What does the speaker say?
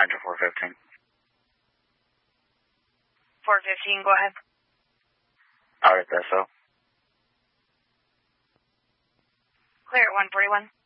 Roger, 415. 415, go ahead. Alright, that's so. Clear at 141.